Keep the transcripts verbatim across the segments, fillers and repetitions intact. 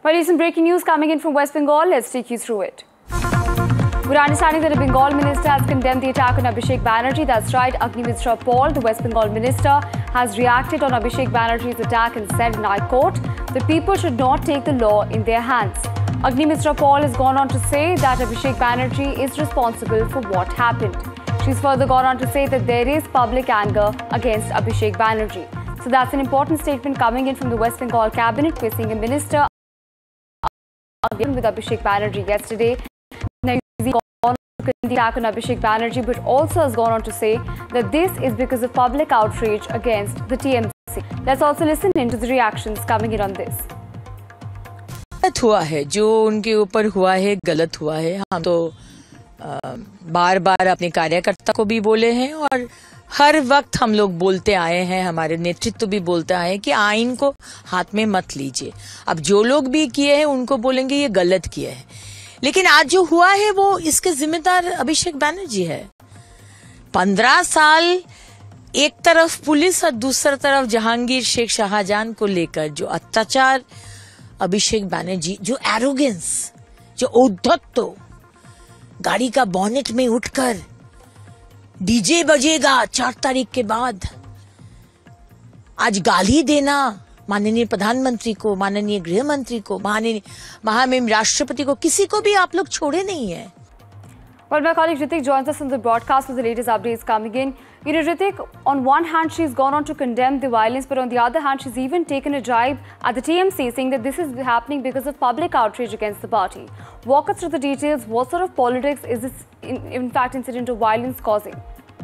Well, recent breaking news coming in from West Bengal. Let's take you through it. We're understanding that a Bengal minister has condemned the attack on Abhishek Banerjee. That's right, Agnimitra Paul, the West Bengal minister, has reacted on Abhishek Banerjee's attack and said in High Court that people should not take the law in their hands. Agnimitra Paul has gone on to say that Abhishek Banerjee is responsible for what happened. She's further gone on to say that there is public anger against Abhishek Banerjee. So that's an important statement coming in from the West Bengal cabinet. We're seeing a minister with Abhishek Banerjee yesterday. Now, he's gone on to condemn the attack on Abhishek Banerjee, but also has gone on to say that this is because of public outrage against the T M C. Let's also listen into the reactions coming in on this. गलत हुआ है, जो उनके ऊपर हुआ है गलत हुआ है। हम तो बार बार अपने कार्यकर्ता को भी बोले हैं और हर वक्त हम लोग बोलते आए हैं, हमारे नेतृत्व भी बोलते आए हैं कि आइन को हाथ में मत लीजिए। अब जो लोग भी किए हैं उनको बोलेंगे ये गलत किए हैं, लेकिन आज जो हुआ है वो इसके जिम्मेदार अभिषेक बैनर्जी है। पंद्रह साल एक तरफ पुलिस और दूसरी तरफ जहांगीर शेख शाहजहां को लेकर जो अत्याचार, अभिषेक बैनर्जी जो एरोगेंस, जो औद्धत्य, गाड़ी का बॉनेट में उठकर डीजे बजेगा चार तारीख के बाद, आज गाली देना माननीय प्रधानमंत्री को, माननीय गृह मंत्री को, माननीय महामहिम राष्ट्रपति को, किसी को भी आप लोग छोड़े नहीं है। Well, my colleague Ritik joins us on the broadcast with the latest updates coming in. You know, Ritik, on one hand, she's gone on to condemn the violence, but on the other hand, she's even taken a jibe at the T M C, saying that this is happening because of public outrage against the party. Walk us through the details. What sort of politics is this, in, in fact, incident of violence causing?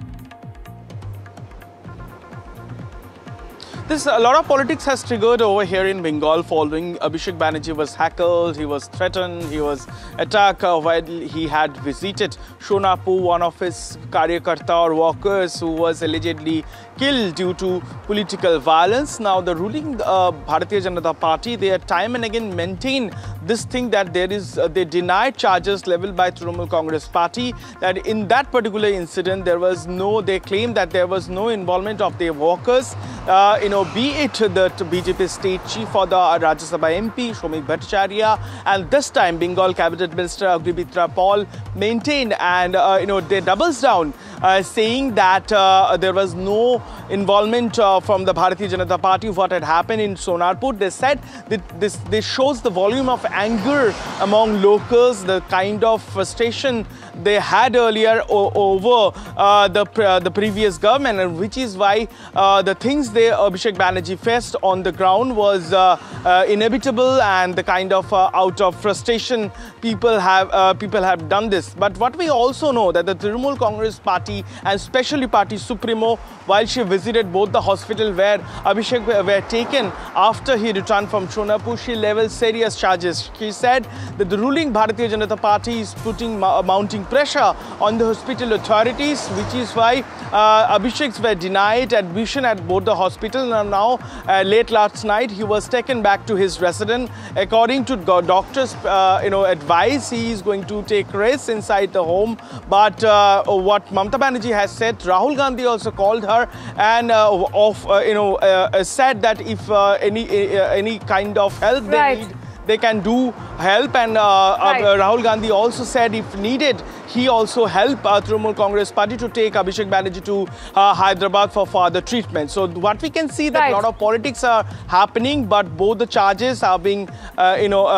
This a lot of politics has triggered over here in Bengal following Abhishek Banerjee was heckled, he was threatened, he was attacked uh, while he had visited Shonapur, one of his karyakarta or workers who was allegedly killed due to political violence. Now the ruling uh, Bharatiya Janata Party, they have time and again maintained this thing that there is, uh, they denied charges leveled by Trinamool Congress Party, that in that particular incident there was no, they claimed that there was no involvement of their workers. Uh, you know, be it the B J P state chief or the Rajya Sabha M P, Shomik Bhattacharya, and this time Bengal Cabinet Minister Agnimitra Paul maintained and, uh, you know, they doubles down, uh, saying that uh, there was no involvement uh, from the Bharatiya Janata Party of what had happened in Sonarpur. They said that this, this shows the volume of anger among locals, the kind of frustration they had earlier over uh, the, uh, the previous government, and which is why uh, the things they Abhishek Banerjee faced on the ground was uh, uh, inevitable, and the kind of uh, out of frustration people have uh, people have done this. But what we also know that the Trinamool Congress Party and especially Party Supremo, while she visited both the hospital where Abhishek were taken after he returned from Shonapur, she leveled serious charges. She said that the ruling Bharatiya Janata Party is putting mounting pressure on the hospital authorities, which is why uh, Abhishek were denied admission at both the hospital. And now, uh, late last night, he was taken back to his residence. According to doctors, uh, you know, advice, he is going to take rest inside the home. But uh, what Mamata Banerjee has said, Rahul Gandhi also called her and uh, of uh, you know uh, said that if uh, any uh, any kind of help right. they need, they can do help, and uh, right. uh, Rahul Gandhi also said if needed, he also help uh, Trinamool Congress Party to take Abhishek Banerjee to uh, Hyderabad for further treatment. So what we can see that right. a lot of politics are happening, but both the charges are being, uh, you know, uh,